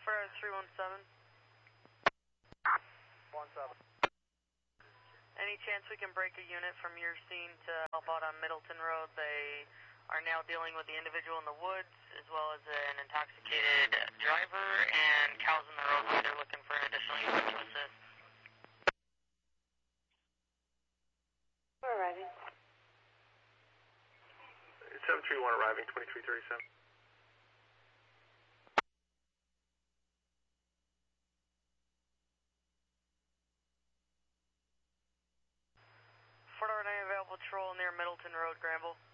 For 317. 17. Any chance we can break a unit from your scene to help out on Middleton Road? They are now dealing with the individual in the woods as well as an intoxicated driver and cows in the roadway. They're looking for an additional unit to assist. We're arriving. 731 arriving, 2337. Fort Ordnance available patrol near Middleton Road, Granville.